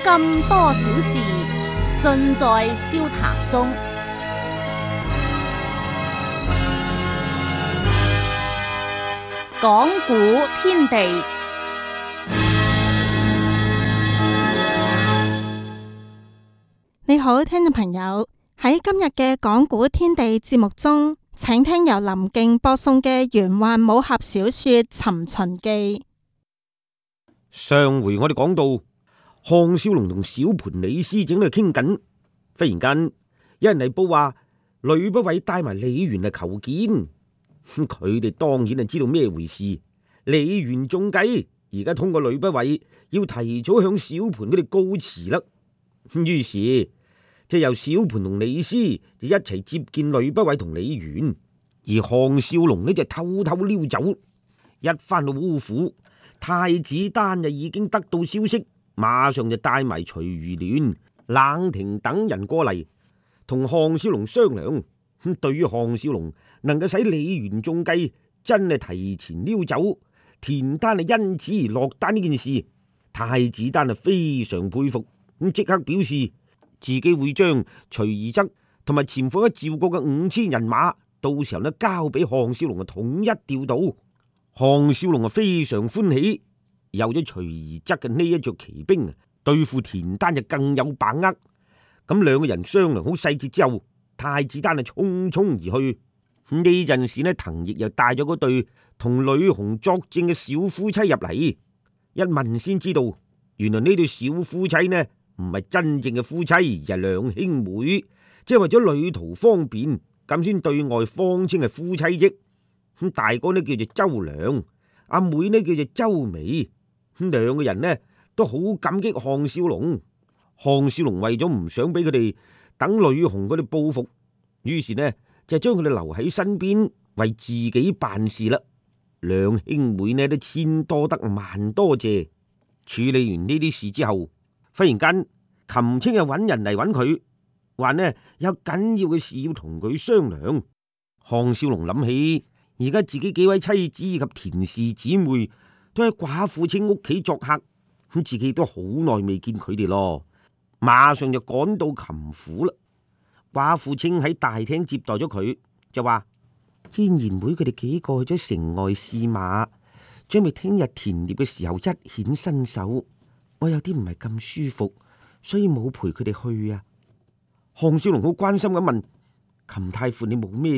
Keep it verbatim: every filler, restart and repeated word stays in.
咁多小事，盡在笑談中。講古天地， 你好，聽眾朋友，喺今日嘅講古天地節目中，請聽由林敬播送嘅玄幻武俠小說《尋秦記》。 上回我哋講到項少龍同小盤李斯正喺度傾緊，忽然間有人嚟報話呂不韋帶埋李元嚟求見。佢哋當然係知道咩回事。李元中計，而家通過呂不韋要提早向小盤佢哋告辭啦。於是即係由小盤同李斯就一齊接見呂不韋同李元，而項少龍呢就偷偷溜走。一翻到烏府，太子丹就已經得到消息，馬上就帶埋徐如戀、冷庭等人過嚟，同項少龍商量。咁對於項少龍能夠使李元中計真係提前溜走，田丹係因此而落單呢件事，太子丹係非常佩服，咁即刻表示自己會將徐宜則同埋潛伏喺趙國嘅五千人馬，到時候呢交俾項少龍嘅統一調度。項少龍係非常歡喜，有咗徐宜則嘅呢一隻騎兵，對付田丹就更有把握。咁兩個人商量好細節之後，太子丹係匆匆而去。呢陣時呢，滕奕又帶咗嗰對同呂紅作戰嘅小夫妻入嚟，一問先知道，原來呢對小夫妻呢唔係真正嘅夫妻，而係兩兄妹，即係為咗旅途方便，咁先對外方稱係夫妻啫。咁大哥呢叫做周良，阿妹呢叫做周眉，咁兩個人呢都好感激項少龍。項少龍為咗唔想俾佢哋等呂紅佢哋報復，於是呢就將佢哋留喺身邊為自己辦事啦。兩兄妹呢都千多得萬多謝。處理完呢啲事之後，忽然間秦青又揾人嚟揾佢，話呢有緊要嘅事要同佢商量。項少龍諗起而家自己幾位妻子以及田氏姊妹都喺寡婦青屋企作客，咁自己都好耐未見佢哋咯，馬上就趕到秦府啦。寡婦青喺大廳接待咗佢，就話天然妹佢哋幾個去咗城外試馬，準備聽日田獵嘅時候一顯身手，我有啲唔係咁舒服，所以冇陪佢哋去啊。項少龍好關心咁問：秦太傅你冇咩